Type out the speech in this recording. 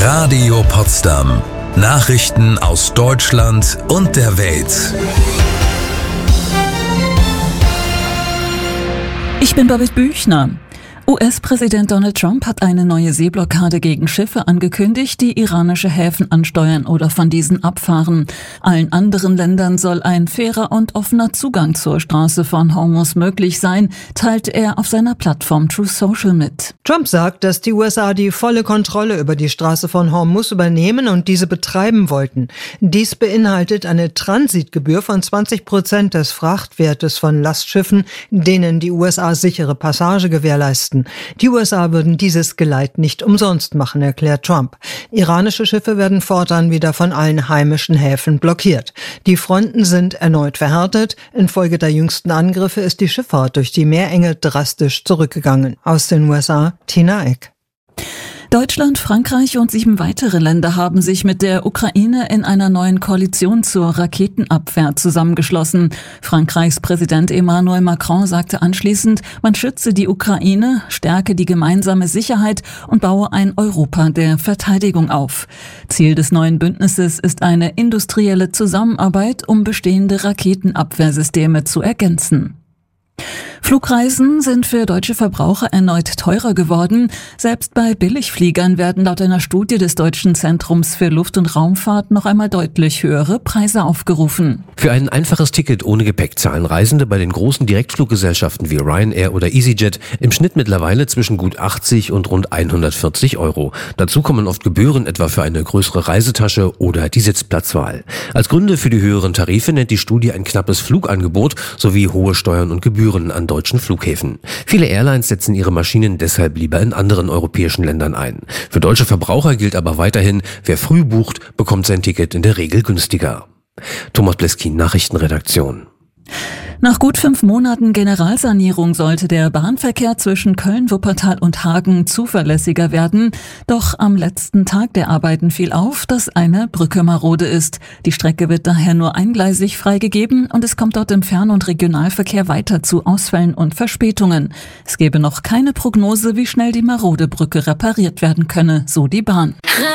Radio Potsdam. Nachrichten aus Deutschland und der Welt. Ich bin Babette Büchner. US-Präsident Donald Trump hat eine neue Seeblockade gegen Schiffe angekündigt, die iranische Häfen ansteuern oder von diesen abfahren. Allen anderen Ländern soll ein fairer und offener Zugang zur Straße von Hormuz möglich sein, teilte er auf seiner Plattform Truth Social mit. Trump sagt, dass die USA die volle Kontrolle über die Straße von Hormuz übernehmen und diese betreiben wollten. Dies beinhaltet eine Transitgebühr von 20% des Frachtwertes von Lastschiffen, denen die USA sichere Passage gewährleisten. Die USA würden dieses Geleit nicht umsonst machen, erklärt Trump. Iranische Schiffe werden fortan wieder von allen heimischen Häfen blockiert. Die Fronten sind erneut verhärtet. Infolge der jüngsten Angriffe ist die Schifffahrt durch die Meerenge drastisch zurückgegangen. Aus den USA, Tina Eck. Deutschland, Frankreich und 7 weitere Länder haben sich mit der Ukraine in einer neuen Koalition zur Raketenabwehr zusammengeschlossen. Frankreichs Präsident Emmanuel Macron sagte anschließend, man schütze die Ukraine, stärke die gemeinsame Sicherheit und baue ein Europa der Verteidigung auf. Ziel des neuen Bündnisses ist eine industrielle Zusammenarbeit, um bestehende Raketenabwehrsysteme zu ergänzen. Flugreisen sind für deutsche Verbraucher erneut teurer geworden. Selbst bei Billigfliegern werden laut einer Studie des Deutschen Zentrums für Luft- und Raumfahrt noch einmal deutlich höhere Preise aufgerufen. Für ein einfaches Ticket ohne Gepäck zahlen Reisende bei den großen Direktfluggesellschaften wie Ryanair oder EasyJet im Schnitt mittlerweile zwischen gut 80 und rund 140 Euro. Dazu kommen oft Gebühren, etwa für eine größere Reisetasche oder die Sitzplatzwahl. Als Gründe für die höheren Tarife nennt die Studie ein knappes Flugangebot sowie hohe Steuern und Gebühren an deutschen Flughäfen. Viele Airlines setzen ihre Maschinen deshalb lieber in anderen europäischen Ländern ein. Für deutsche Verbraucher gilt aber weiterhin, wer früh bucht, bekommt sein Ticket in der Regel günstiger. Thomas Bleskin, Nachrichtenredaktion. Nach gut 5 Monaten Generalsanierung sollte der Bahnverkehr zwischen Köln, Wuppertal und Hagen zuverlässiger werden. Doch am letzten Tag der Arbeiten fiel auf, dass eine Brücke marode ist. Die Strecke wird daher nur eingleisig freigegeben und es kommt dort im Fern- und Regionalverkehr weiter zu Ausfällen und Verspätungen. Es gebe noch keine Prognose, wie schnell die marode Brücke repariert werden könne, so die Bahn.